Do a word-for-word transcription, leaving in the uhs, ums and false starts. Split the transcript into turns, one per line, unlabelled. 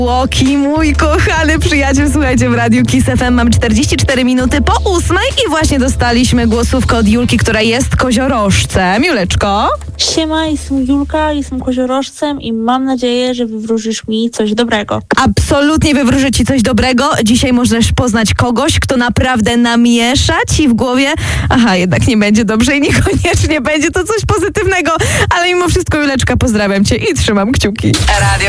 Łoki, mój kochany przyjaciel, słuchajcie, w Radiu Kiss F M mamy czterdzieści cztery minuty po ósmej i właśnie dostaliśmy głosówkę od Julki, która jest koziorożcem. Juleczko?
Siema, jestem Julka, jestem koziorożcem i mam nadzieję, że wywróżysz mi coś dobrego.
Absolutnie wywróżę ci coś dobrego. Dzisiaj możesz poznać kogoś, kto naprawdę namiesza ci w głowie. Aha, jednak nie będzie dobrze i niekoniecznie będzie to coś pozytywnego, ale mimo wszystko, Juleczka, pozdrawiam cię i trzymam kciuki.
Radio